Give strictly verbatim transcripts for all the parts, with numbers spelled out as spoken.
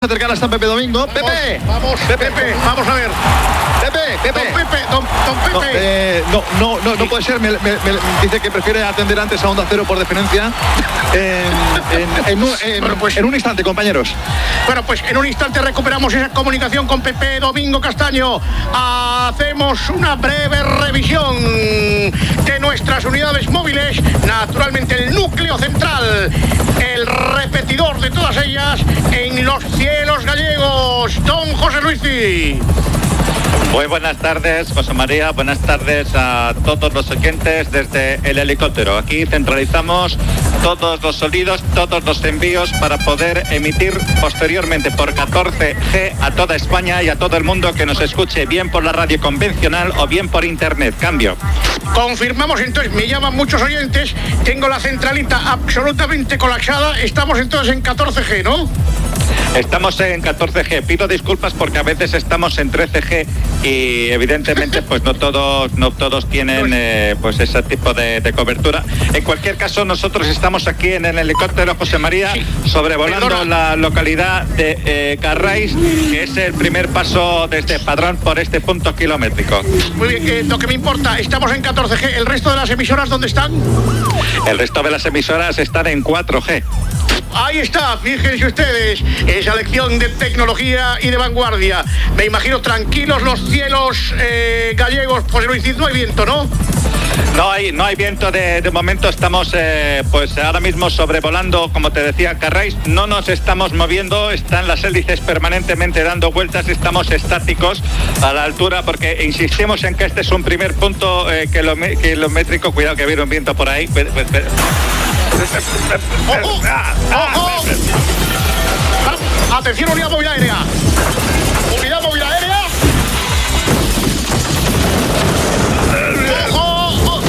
acercar hasta Pepe Domingo. Vamos, Pepe, vamos, Pepe, Pepe, vamos a ver. Pepe, Pepe. Don Pepe, don, don Pepe. No, eh, no, no, no, no puede ser. Me, me, me dice que prefiere atender antes a Onda Cero por deferencia. En, en, en, un, en, bueno, pues, en un instante, compañeros. Bueno, pues en un instante recuperamos esa comunicación con Pepe Domingo Castaño. Hacemos una breve revisión de nuestras unidades móviles. Naturalmente el núcleo central, el repetidor de todas ellas en los cielos gallegos. Don José Luis Cid. Muy buenas tardes, José María. Buenas tardes a todos los oyentes desde el helicóptero. Aquí centralizamos todos los sonidos, todos los envíos para poder emitir posteriormente por catorce G a toda España y a todo el mundo que nos escuche bien por la radio convencional o bien por internet. Cambio. Confirmamos entonces, me llaman muchos oyentes, tengo la centralita absolutamente colapsada. Estamos entonces en catorce G, ¿no? Estamos en catorce G. Pido disculpas porque a veces estamos en trece G y evidentemente pues no todos no todos tienen eh, pues ese tipo de, de cobertura. En cualquier caso, nosotros estamos aquí en el helicóptero José María, sí, sobrevolando perdona. la localidad de eh, Carrais, que es el primer paso desde Padrón por este punto kilométrico. Muy bien, eh, lo que me importa, estamos en catorce G. ¿El resto de las emisoras dónde están? El resto de las emisoras están en cuatro G. Ahí está, fíjense ustedes, esa lección de tecnología y de vanguardia. Me imagino tranquilos los cielos eh, gallegos, José Luis Cid, no hay viento, ¿no? No hay, no hay viento de, de momento. Estamos eh, pues ahora mismo sobrevolando, como te decía, Carrais. No nos estamos moviendo, están las hélices permanentemente dando vueltas, estamos estáticos a la altura porque insistimos en que este es un primer punto eh, kilomé- kilométrico. Cuidado que viene un viento por ahí. ¡Ojo! ¡Ojo! ¡Atención, unidad móvil aérea! ¡Unidad móvil aérea! ¡Ojo!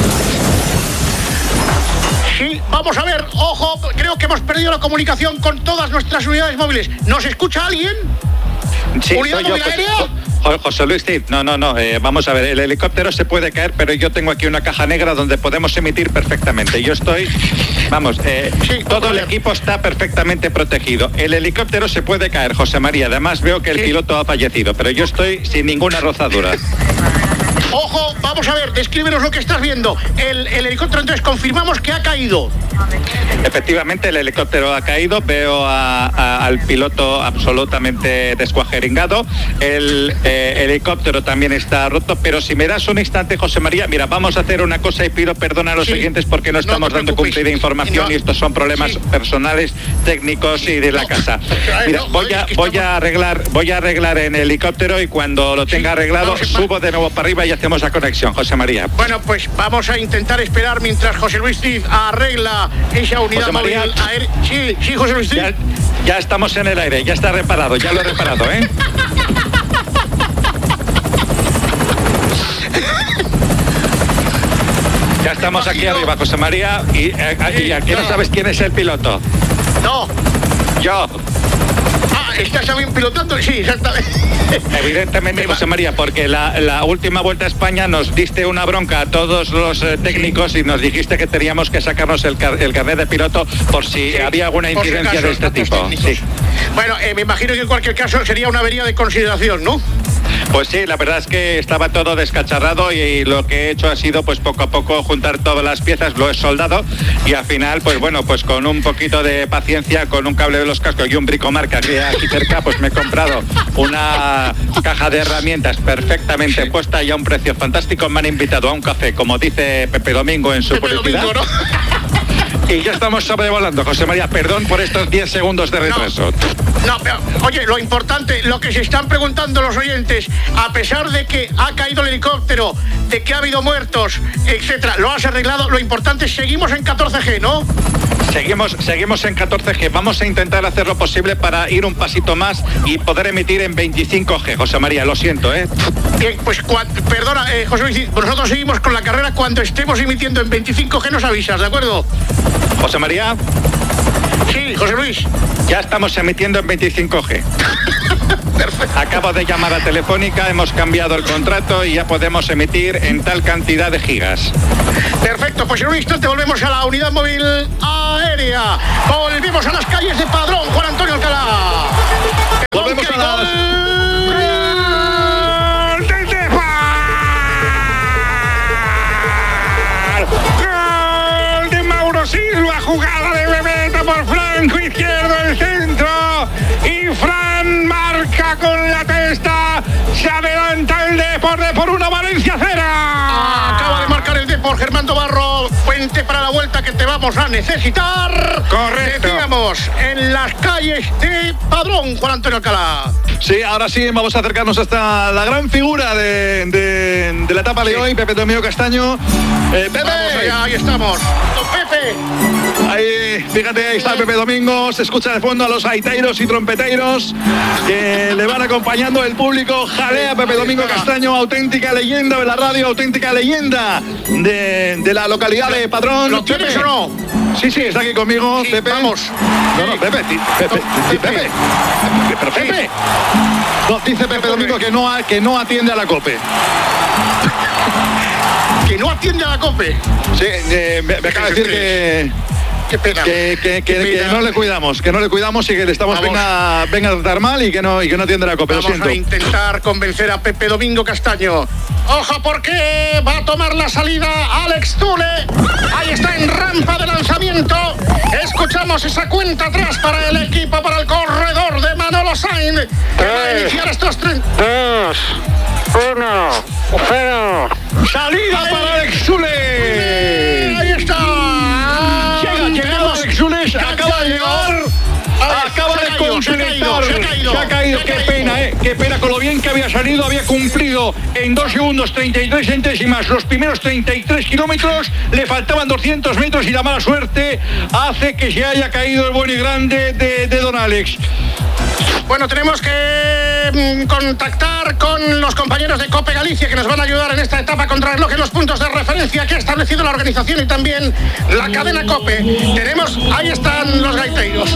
Sí, vamos a ver, ojo, creo que hemos perdido la comunicación con todas nuestras unidades móviles. ¿Nos escucha alguien? Sí, ¿Unidad soy móvil yo, aérea? José, José Luis Cid, no, no, no, eh, vamos a ver, el helicóptero se puede caer, pero yo tengo aquí una caja negra donde podemos emitir perfectamente. Yo estoy, vamos, eh, sí, todo el equipo está perfectamente protegido. El helicóptero se puede caer, José María, además veo que el sí. piloto ha fallecido, pero yo estoy sin ninguna rozadura. Ojo, vamos a ver, descríbenos lo que estás viendo. El, el helicóptero, entonces, confirmamos que ha caído. Efectivamente, el helicóptero ha caído. Veo a, a, al piloto absolutamente descuajeringado. El eh, helicóptero también está roto. Pero si me das un instante, José María, mira, vamos a hacer una cosa y pido perdón a los sí. oyentes porque no estamos no dando cumplida información no. y estos son problemas sí. personales, técnicos y de la no. casa. Mira, voy a, voy a arreglar, voy a arreglar en el helicóptero y cuando lo tenga arreglado, sí. subo de nuevo para arriba y hacemos la conexión, José María. Bueno, pues vamos a intentar esperar mientras José Luis Cid arregla esa unidad móvil aérea. Sí, sí, José Luis Cid. Ya, ya estamos en el aire, ya está reparado, ya lo he reparado, ¿eh? Ya estamos aquí arriba, José María, y, eh, y aquí no sabes quién es el piloto. No. Yo. ¿Estás también pilotando? Sí, exactamente. Evidentemente, José María, porque la, la última Vuelta a España nos diste una bronca a todos los eh, técnicos y nos dijiste que teníamos que sacarnos el, car el carnet de piloto por si sí, había alguna incidencia si acaso, de este tipo. Sí. Bueno, eh, me imagino que en cualquier caso sería una avería de consideración, ¿no? Pues sí, la verdad es que estaba todo descacharrado y lo que he hecho ha sido pues poco a poco juntar todas las piezas, lo he soldado y al final pues bueno, pues con un poquito de paciencia, con un cable de los cascos y un bricomarca que hay aquí cerca, pues me he comprado una caja de herramientas perfectamente sí. puesta y a un precio fantástico. Me han invitado a un café, como dice Pepe Domingo en su Pepe publicidad. Domingo, ¿no? Y ya estamos sobrevolando, José María, perdón por estos diez segundos de retraso. No, no, pero, oye, lo importante, lo que se están preguntando los oyentes, a pesar de que ha caído el helicóptero, de que ha habido muertos, etcétera, lo has arreglado, lo importante es seguimos en catorce G, ¿no? Seguimos, seguimos en catorce G. Vamos a intentar hacer lo posible para ir un pasito más y poder emitir en veinticinco G, José María, lo siento, ¿eh? Bien, pues, perdona, eh, José Luis, nosotros seguimos con la carrera. Cuando estemos emitiendo en veinticinco G nos avisas, ¿de acuerdo? José María. Sí, José Luis. Ya estamos emitiendo en veinticinco G. Perfecto. Acabo de llamar a Telefónica, hemos cambiado el contrato y ya podemos emitir en tal cantidad de gigas. Perfecto, pues en un instante volvemos a la unidad móvil aérea. Volvemos a las calles de Padrón, Juan Antonio Alcalá. levanta el Depor, por una Valencia cera. Acaba de marcar el Depor, Germán Barro. Puente para la vuelta que te vamos a necesitar. Correcto. Decíamos, en las calles de Padrón, Juan Antonio Alcalá. Sí, ahora sí, vamos a acercarnos hasta la gran figura de, de, de la etapa de sí. hoy, Pepe Domingo Castaño. Eh, Pepe. Vamos allá, ahí estamos. Don Pepe. Ahí, fíjate, ahí está Pepe Domingo. Se escucha de fondo a los aiteiros y trompeteiros que le van acompañando el público. Jalea Pepe Domingo Castaño, auténtica leyenda de la radio, auténtica leyenda de, de la localidad de Padrón. ¿Lo tienes o no? Sí, sí, está aquí conmigo, sí, Pepe. Vamos. No, no, Pepe, Pepe, Pepe, Pepe. Pepe. Pero Pepe. No, dice Pepe Domingo que no, que no atiende a la COPE. Que no atiende a la COPE. Sí, eh, me, me acaba de decir que... Qué pena. Que, que, que, Qué pena. que no le cuidamos, que no le cuidamos y que le estamos venga, venga a tratar mal y que no, y que no atiende a la COPE. Vamos a intentar convencer a Pepe Domingo Castaño. Ojo, porque va a tomar la salida Alex Zule. Ahí está en rampa de lanzamiento. Escuchamos esa cuenta atrás para el equipo, para el corredor de Manolo Sainz. Que va a iniciar estos tres. Dos, uno, cero. Salida ahí. para Alex Zule. Ahí está. Llega, llega Alex Zule. Acaba de llegar. Acaba de completar. Se ha caído. Se ha caído. Qué pena, eh. Qué pena con lo bien que había salido. Había cumplido en dos segundos treinta y tres centésimas los primeros treinta y tres kilómetros. Le faltaban doscientos metros y la mala suerte hace que se haya caído el buen y grande de, de don Alex. Bueno, tenemos que mm, contactar con los compañeros de COPE Galicia que nos van a ayudar en esta etapa contra reloj en los puntos de referencia que ha establecido la organización y también la cadena COPE. Tenemos, ahí están los gaiteiros.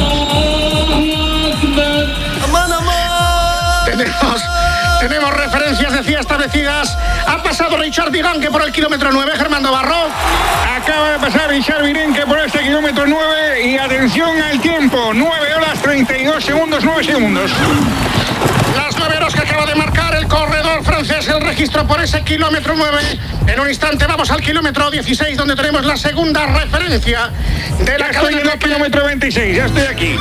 Tenemos, tenemos referencias, decía, establecidas. Ha pasado Richard Viganque por el kilómetro nueve, Germán Barro. Acaba de pasar Richard Viganque por este kilómetro nueve y atención al tiempo, nueve horas treinta y dos segundos, nueve segundos. Las nueve horas que acaba de marcar el corredor francés, el registro por ese kilómetro nueve. En un instante vamos al kilómetro dieciséis, donde tenemos la segunda referencia de la ya estoy en el kilómetro veintiséis, ya estoy aquí.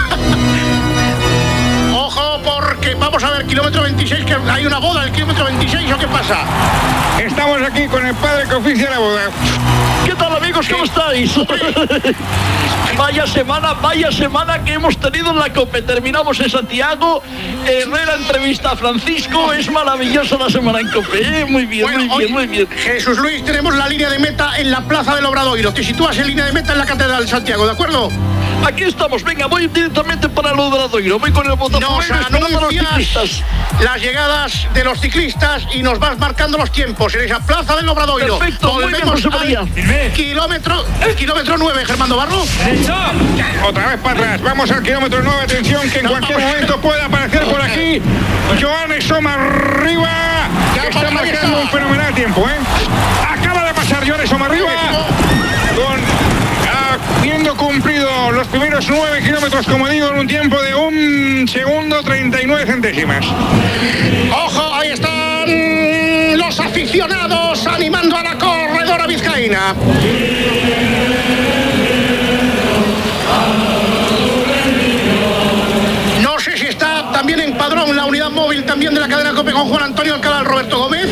Ojo, porque vamos a ver, kilómetro veintiséis, que hay una boda, el kilómetro veintiséis, ¿o qué pasa? Estamos aquí con el padre que oficia la boda. ¿Qué tal, amigos? ¿Cómo estáis? Vaya semana, vaya semana que hemos tenido en la COPE. Terminamos en Santiago. Herrera entrevista a Francisco. Es maravillosa la semana en COPE. ¿eh? Muy bien, Bueno, muy bien, hoy, muy bien. Jesús Luis, tenemos la línea de meta en la plaza del Obradoiro. Te sitúas en línea de meta en la Catedral de Santiago, ¿de acuerdo? Aquí estamos. Venga, voy directamente para el Obradoiro. Voy con el botafumeño Nos esperando a los anuncias ciclistas. las llegadas de los ciclistas y nos vas marcando los tiempos en esa plaza del Obradoiro. Perfecto, muy bien, José María. Kilómetro, el kilómetro nueve, Germán Barro. Otra vez para atrás, vamos al kilómetro nueve, atención que en cualquier momento puede aparecer por aquí Joan Soma arriba, Ya está para marcando está. un fenomenal tiempo, ¿eh? Acaba de pasar Joan Soma arriba, con, habiendo cumplido los primeros nueve kilómetros, como digo, en un tiempo de un segundo treinta y nueve centésimas. Ojo, ahí están los aficionados animando a la corredora vizcaína. No sé si está también en Padrón la unidad móvil también de la cadena COPE con Juan Antonio Alcalá, Roberto Gómez.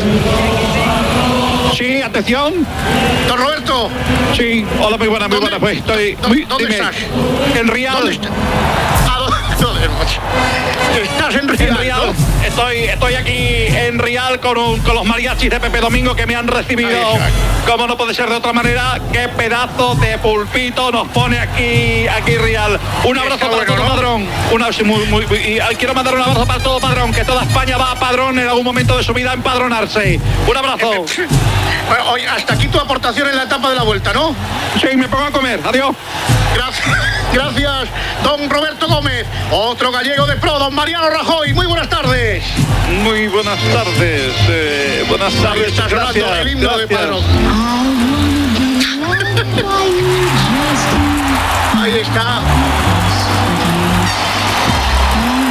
Sí, atención. Don Roberto. Sí, hola, muy buena, muy buena. Pues estoy... ¿Dónde, ¿dónde dime, estás? En Rial. ¿Dónde está? ¿A dónde? ¿Dónde? Estás en Rial. En Rial. ¿no? Estoy, estoy aquí en Rial con, un- con los mariachis de Pepe Domingo que me han recibido, Ahí está. como no puede ser de otra manera. Qué pedazo de pulpito nos pone aquí, aquí Rial. Un abrazo Está para bueno, todo ¿no? Padrón. Una, sí, muy, muy, muy- y ah, quiero mandar un abrazo para todo Padrón, que toda España va a Padrón en algún momento de su vida a empadronarse. Un abrazo. Bueno, oye, hasta aquí tu aportación en la etapa de la vuelta, ¿no? Sí, me pongo a comer. Adiós. Gracias, gracias, don Roberto Gómez. Otro gallego de pro, don Mariano Rajoy. Muy buenas tardes. Muy buenas tardes. eh, buenas Ahí tardes. está sonando Gracias. el himno de gracias. Padrón. Ahí está.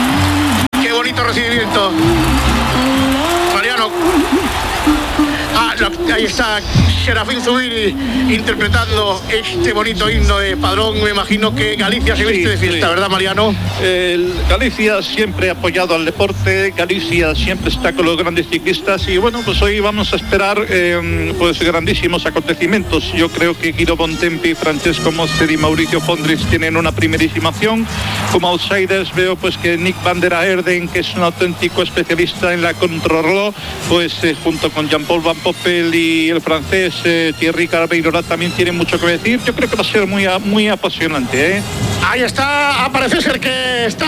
Qué bonito recibimiento. Mariano. Ah, ahí está Serafín Zubiri interpretando este bonito himno de Padrón. Me imagino que Galicia se viste sí, de fiesta, sí. ¿Verdad, Mariano? El Galicia siempre ha apoyado al deporte, Galicia siempre está con los grandes ciclistas y bueno, pues hoy vamos a esperar eh, pues grandísimos acontecimientos. Yo creo que Guido Bontempi, Francesco Moster y Mauricio Fondris tienen una primerísima acción. Como outsiders veo pues que Nick van der Aerden, que es un auténtico especialista en la contrarreloj, pues eh, junto con Jean-Paul Van Poppel y el francés eh, Thierry Carbeiro también tienen mucho que decir. Yo creo que va a ser muy, muy apasionante, ¿eh? Ahí está, parece ser que está.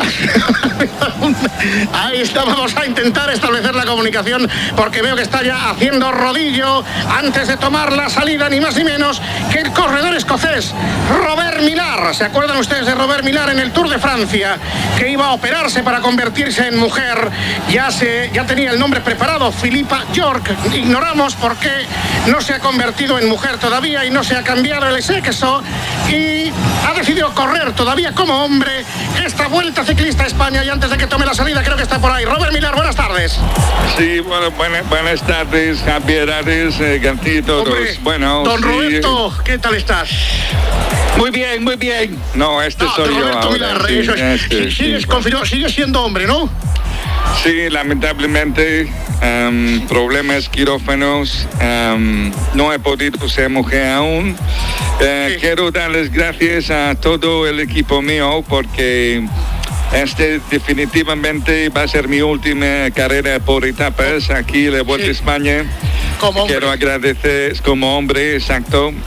Ahí está, vamos a intentar establecer la comunicación porque veo que está ya haciendo rodillo antes de tomar la salida, ni más ni menos que el corredor escocés Robert Millar. ¿Se acuerdan ustedes de Robert Millar en el Tour de Francia? Que iba a operarse para convertirse en mujer. Ya, se, ya tenía el nombre preparado, Philippa York. Ignoramos por qué no se ha convertido en mujer todavía y no se ha cambiado el sexo y ha decidido correr todavía como hombre esta Vuelta Ciclista a España. Y antes de que tome la salida, creo que está por ahí Robert Millar. Buenas tardes. Sí, bueno, buenas, buenas tardes, Javier Ares, eh, García, todos. Hombre, bueno, don sí. Roberto, ¿qué tal estás? Muy bien, muy bien. No, este no, soy yo Roberto ahora. Millar, Sí, eso es, este, sí, sigues, sí, bueno. sigues siendo hombre, ¿no? Sí, lamentablemente, um, problemas quirófanos, um, no he podido ser mujer aún. Uh, sí. Quiero darles gracias a todo el equipo mío porque este definitivamente va a ser mi última carrera por etapas aquí en la Vuelta sí. a España. Como Quiero agradecer como hombre, exacto. Um,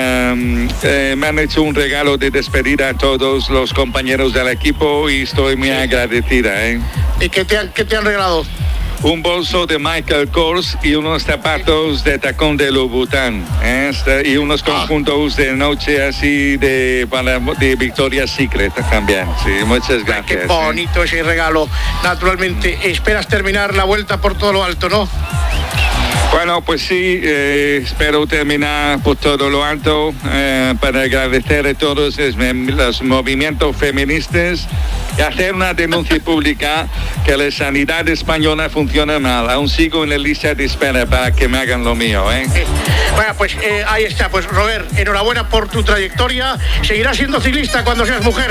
eh, me han hecho un regalo de despedida a todos los compañeros del equipo y estoy muy sí. agradecida. ¿eh? ¿Y qué te han, qué te han regalado? Un bolso de Michael Kors y unos zapatos de tacón de Louboutin, ¿eh? y unos conjuntos de noche así de, para, de Victoria's Secret también. Sí, muchas gracias. Qué bonito ¿eh? ese regalo. Naturalmente, esperas terminar la vuelta por todo lo alto, ¿no? Bueno, pues sí, eh, espero terminar por todo lo alto eh, para agradecer a todos los, los movimientos feministas y hacer una denuncia pública que la sanidad española funciona mal. Aún sigo en la lista de espera para que me hagan lo mío. ¿eh? Eh, bueno, pues eh, ahí está. Pues Robert, enhorabuena por tu trayectoria. ¿Seguirás siendo ciclista cuando seas mujer?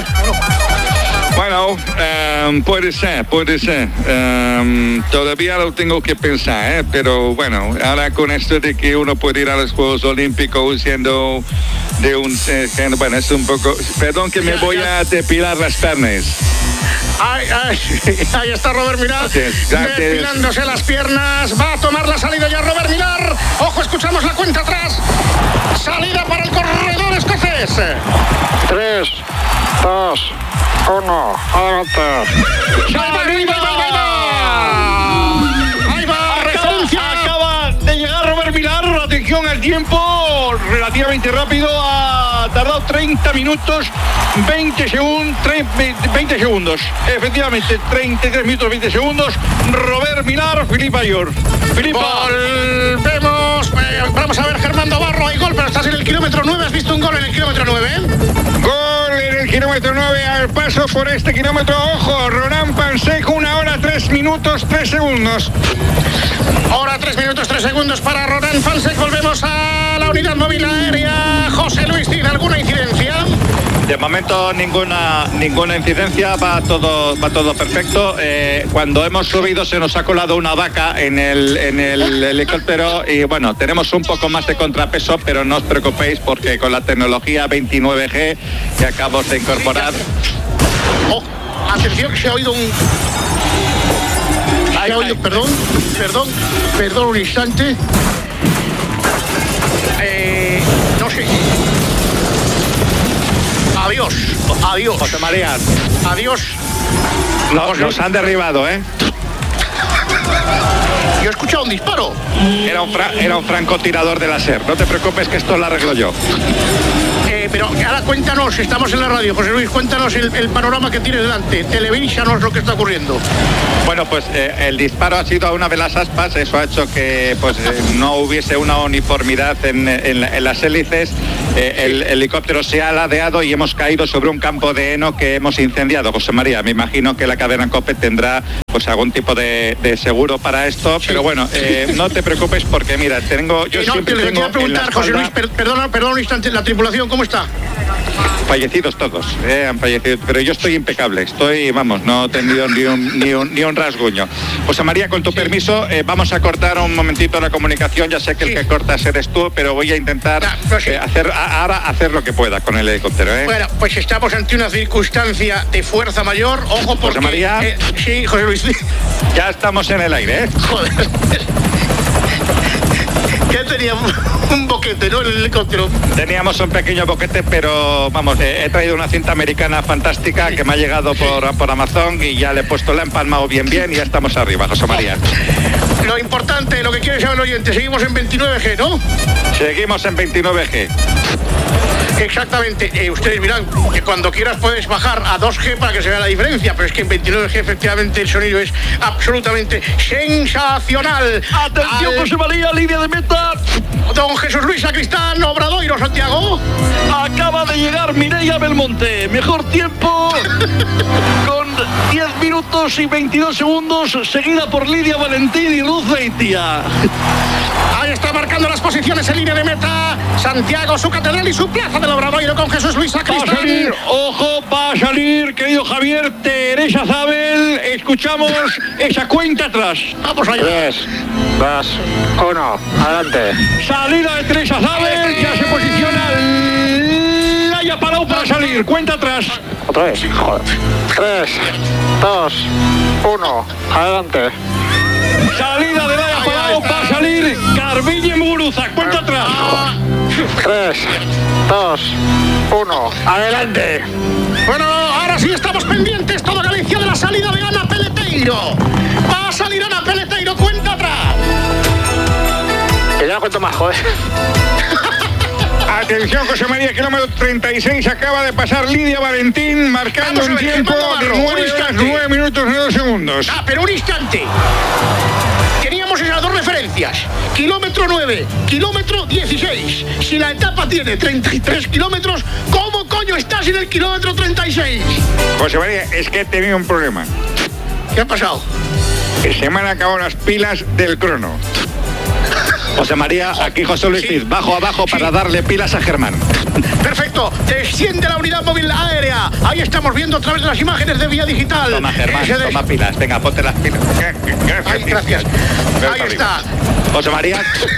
Bueno, um, puede ser, puede ser. Um, todavía lo tengo que pensar, ¿eh? Pero bueno, ahora con esto de que uno puede ir a los Juegos Olímpicos siendo de un... Eh, bueno, es un poco... Perdón que me voy a depilar las piernas. Ay, ay, ahí está Robert Millar, gracias, gracias. Depilándose las piernas. Va a tomar la salida ya Robert Millar. Ojo, escuchamos la cuenta atrás. Salida para el corredor escocés. Tres, dos, uno, adelante. ¡Ahí va, ahí va, ahí va! ¡Ahí va! ¡Referencia! Acaba de llegar Robert Millar. Atención al tiempo, relativamente rápido. Ha tardado treinta minutos, veinte segundos, veinte segundos. Efectivamente, treinta y tres minutos, veinte segundos. Robert Millar, Philippa York. Philippa. Volvemos. Eh, vamos a ver, Germán Navarro. Hay gol, pero estás en el kilómetro nueve. ¿Has visto un gol en el kilómetro nueve? Gol en el kilómetro nueve, al paso por este kilómetro. Ojo, Ronan Pansec, una hora, tres minutos, tres segundos. Hora, tres minutos, tres segundos para Ronan Pansec. Volvemos a la unidad móvil aérea. José Luis, ¿tiene alguna incidencia? De momento ninguna ninguna incidencia, va todo va todo perfecto. Eh, cuando hemos subido se nos ha colado una vaca en el en el helicóptero y bueno, tenemos un poco más de contrapeso, pero no os preocupéis porque con la tecnología veintinueve G que acabamos de incorporar. Oh, atención, se ha oído un... Se ha oído, perdón, perdón, perdón un instante. Eh, no sé. Adiós, adiós. José María. Adiós. Nos, nos han derribado, ¿eh? Yo he escuchado un disparo. Era un, fra era un francotirador de láser. No te preocupes que esto lo arreglo yo. Eh, pero ahora cuéntanos, estamos en la radio, José Luis, cuéntanos el, el panorama que tienes delante. Televísanos lo que está ocurriendo. Bueno, pues eh, el disparo ha sido a una de las aspas, eso ha hecho que pues eh, no hubiese una uniformidad en, en, en las hélices. Eh, el helicóptero se ha ladeado y hemos caído sobre un campo de heno que hemos incendiado. José María, me imagino que la cadena COPE tendrá pues algún tipo de, de seguro para esto, sí. Pero bueno, eh, no te preocupes porque mira, tengo yo eh, no, siempre te, tengo te preguntar, espalda... José Luis, per, perdona, perdona un instante, la tripulación, ¿cómo está? Fallecidos todos, eh, han fallecido, pero yo estoy impecable, estoy, vamos, no he tenido ni un, ni un, ni un rasguño. José María, con tu sí. permiso, eh, vamos a cortar un momentito la comunicación, ya sé que sí. el que cortas eres tú, pero voy a intentar ah, no, sí. eh, hacer a, ahora hacer lo que pueda con el helicóptero. ¿eh? Bueno, pues estamos ante una circunstancia de fuerza mayor, ojo porque... José María. Eh, sí, José Luis. Ya estamos en el aire, ¿eh? Joder. Ya teníamos un boquete, ¿no? En el helicóptero. Teníamos un pequeño boquete, pero vamos, eh, he traído una cinta americana fantástica sí. que me ha llegado por, sí. por Amazon y ya le he puesto, la he empalmado bien bien y ya estamos arriba, José María. Lo importante, lo que quiere saber el oyente, seguimos en veintinueve G, ¿no? Seguimos en veintinueve G. Exactamente, eh, ustedes miran que cuando quieras puedes bajar a dos G para que se vea la diferencia, pero es que en veintinueve G efectivamente el sonido es absolutamente sensacional. Atención, Al... José María, línea de meta. Don Jesús Luis Sacristán, Obradoiro, Santiago. Acaba de llegar Mireia Belmonte, mejor tiempo con diez minutos y veintidós segundos, seguida por Lidia Valentín y Luz Beitia. Ahí está marcando las posiciones en línea de meta Santiago, su catedral y su plaza del Obradoiro con Jesús Luis Sacristán. Va a salir, ojo, va a salir, querido Javier, Teresa Zabel. Escuchamos esa cuenta atrás. Vamos allá. Tres, dos, uno, adelante. Salida de Teresa Zabel, ya se posiciona Laia Palau para salir. Cuenta atrás. Otra vez, joder. Tres, dos, uno, adelante. Salida de Laia Palau para salir Garbiñe Muguruza. Cuenta atrás. Tres, dos, uno, adelante. Bueno, ahora sí estamos pendientes toda Galicia de la salida de Ana Peleteiro. Va a salir Ana Peleteiro, cuenta atrás. Que ya no cuento más, joder. Atención, José María, kilómetro treinta y seis, acaba de pasar Lidia Valentín, marcando un tiempo de nueve minutos y dos segundos. Ah, pero un instante. Teníamos esas dos referencias, kilómetro nueve, kilómetro dieciséis. Si la etapa tiene treinta y tres kilómetros, ¿cómo coño estás en el kilómetro treinta y seis? José María, es que he tenido un problema. ¿Qué ha pasado? Que se me han acabado las pilas del crono. José María, aquí José Luis, sí. bajo abajo para sí. darle pilas a Germán. Perfecto, desciende la unidad móvil aérea. Ahí estamos viendo a través de las imágenes de Vía Digital. Toma, Germán, des... toma pilas. Venga, ponte las pilas. Gracias. Ay, gracias. Ahí está. José María.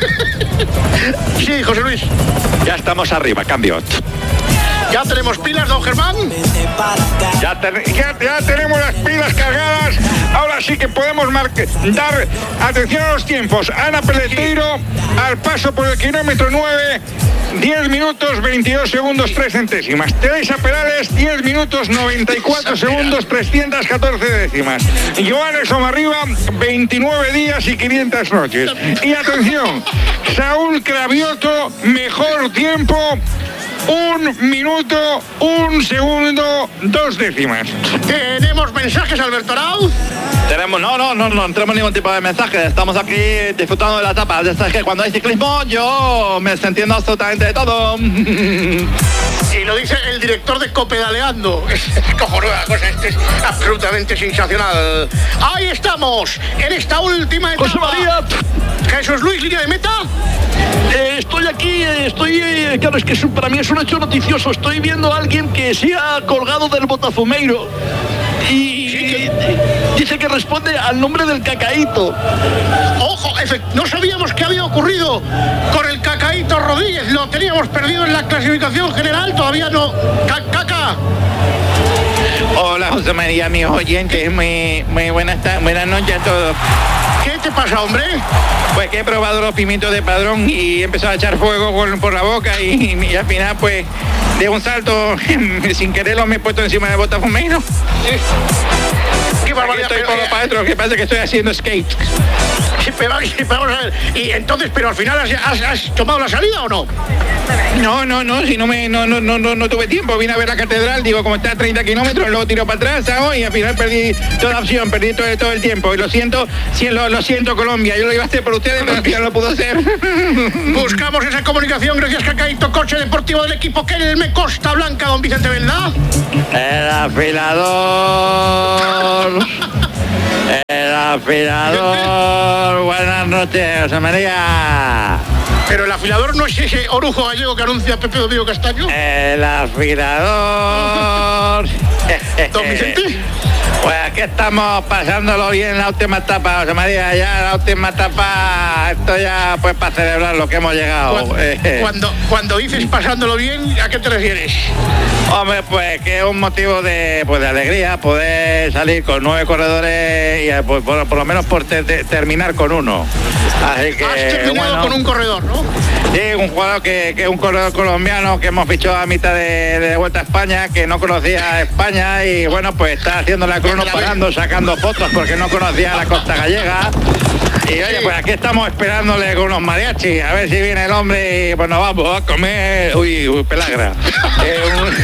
Sí, José Luis. Ya estamos arriba, cambio. ¿Ya tenemos pilas, don Germán? Ya, ten, ya, ya tenemos las pilas cargadas. Ahora sí que podemos marcar, dar atención a los tiempos. Ana Peleteiro, al paso por el kilómetro nueve, diez minutos, veintidós segundos, tres centésimas. Teresa Perales, diez minutos, noventa y cuatro segundos, trescientas catorce décimas. Joanes Somarriba, veintinueve días y quinientas noches. Y atención, Saúl Cravioto, mejor tiempo, un minuto, un segundo, dos décimas. ¿Tenemos mensajes, Alberto Arauz? Tenemos, no, no, no, no tenemos ningún tipo de mensaje. Estamos aquí disfrutando de la etapa. Es que cuando hay ciclismo yo me entiendo absolutamente de todo. Y lo dice el director de Copedaleando. Es cojonuda cosa, esto es absolutamente sensacional. Ahí estamos, en esta última etapa. José María. Jesús Luis, línea de meta. Eh, estoy aquí, eh, estoy, eh, claro, es que es, para mí es un hecho noticioso. Estoy viendo a alguien que se ha colgado del Botafumeiro y, sí, que... y dice que responde al nombre del Cacaíto. Ojo, no sabíamos qué había ocurrido con el Cacaíto Rodríguez. Lo teníamos perdido en la clasificación general, todavía no. Caca. Hola, José María, mis oyentes, muy, muy buenas, buenas noches a todos. ¿Qué te pasa, hombre? Pues que he probado los pimientos de Padrón y he empezado a echar fuego por, por la boca y, y al final, pues, de un salto, sin quererlo, me he puesto encima del Botafumeiro. ¡Qué barbaridad! Estoy todo para adentro, que pasa que estoy haciendo skate. Sí, pero, vamos a ver, y entonces, pero al final, ¿has, has, has tomado la salida o no? No, no, no, si no me no, no, no, no, no tuve tiempo, vine a ver la catedral, digo, como está a treinta kilómetros, luego tiro para atrás, ¿sabes? Y al final perdí toda opción, perdí todo, todo el tiempo. Y lo siento, sí, lo, lo siento, Colombia, yo lo iba a hacer por ustedes, pero al final no lo pudo hacer. Buscamos esa comunicación, gracias Cacaíto, coche deportivo del equipo Kelme Costa Blanca, don Vicente Velda. El afilador. afilador, buenas noches, José María. Pero el afilador no es ese orujo gallego que anuncia Pepe Domingo Castaño. El afilador. ¿Don Vicente? Pues aquí estamos pasándolo bien en la última etapa, José María, ya la última etapa, esto ya pues para celebrar lo que hemos llegado. Cuando, cuando, cuando dices pasándolo bien, ¿a qué te refieres? Hombre, pues que es un motivo de, pues, de alegría poder salir con nueve corredores y pues, por, por lo menos por te, te, terminar con uno. Así que, has terminado bueno, con un corredor, ¿no? Sí, un jugador que es un corredor colombiano que hemos fichado a mitad de, de Vuelta a España, que no conocía España y bueno, pues está haciendo la crono parando, sacando fotos porque no conocía la costa gallega. Y oye, pues aquí estamos esperándole con unos mariachis, a ver si viene el hombre y pues nos vamos a comer. Uy, uy pelagra. eh, un...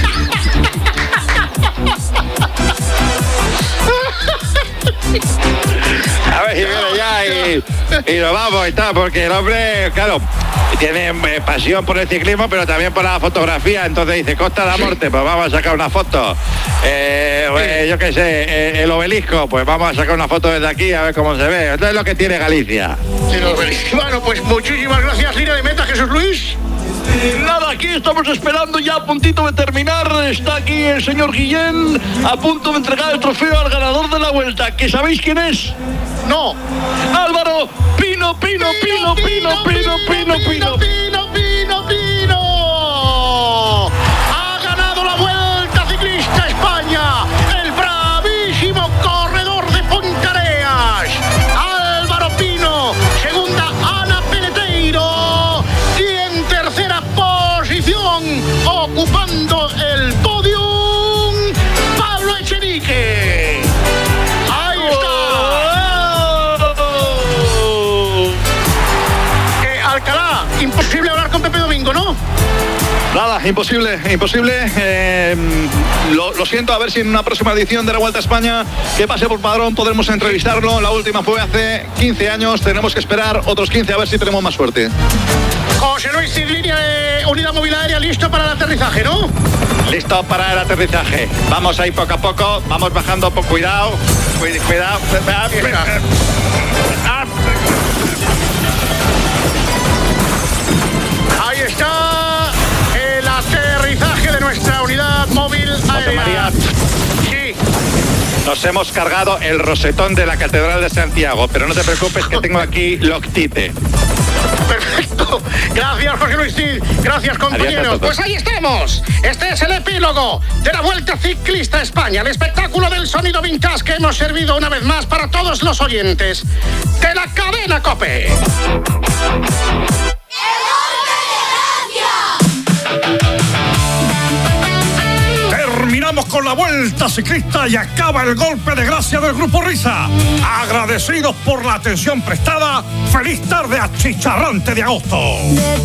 A ver si viene ya y, y nos vamos y tal, porque el hombre, claro, tiene eh, pasión por el ciclismo, pero también por la fotografía, entonces dice, Costa de la Muerte, pues vamos a sacar una foto. Eh, pues, yo qué sé, eh, el obelisco, pues vamos a sacar una foto desde aquí a ver cómo se ve. Esto es lo que tiene Galicia. Bueno, pues muchísimas gracias, línea de meta, Jesús Luis. Nada, aquí estamos esperando ya a puntito de terminar. Está aquí el señor Guillén a punto de entregar el trofeo al ganador de la Vuelta. ¿Que sabéis quién es? No. Álvaro Pino, Pino, Pino, Pino, Pino, Pino, Pino, Pino, Pino, Pino. Ha ganado la Vuelta Ciclista España, el bravísimo corredor de Pontareas, Álvaro Pino. Segunda, Ana Peleteiro. Y en tercera posición, ocupando el podium, Pablo Echenique. Ahí está. Eh, Alcalá, imposible hablar con Pepe Domingo, ¿no? Nada, imposible, imposible. Eh, lo, lo siento, a ver si en una próxima edición de la Vuelta a España que pase por Padrón podremos entrevistarlo. La última fue hace quince años, tenemos que esperar otros quince a ver si tenemos más suerte. José Luis, línea de Unidad Móvil Aérea, listo para el aterrizaje, ¿no? Listo para el aterrizaje. Vamos ahí poco a poco, vamos bajando con cuidado. Cuidado. Ahí está el aterrizaje de nuestra unidad móvil aérea. José María. Sí. Nos hemos cargado el rosetón de la Catedral de Santiago, pero no te preocupes que tengo aquí Loctite. Perfecto. Gracias, José Luis. Gracias, compañeros. Pues ahí estamos. Este es el epílogo de la Vuelta Ciclista a España, el espectáculo del sonido vintage que hemos servido una vez más para todos los oyentes de la cadena COPE. Terminamos con la Vuelta Ciclista y acaba el golpe de gracia del Grupo Risa. Agradecidos por la atención prestada. Feliz tarde achicharrante de agosto.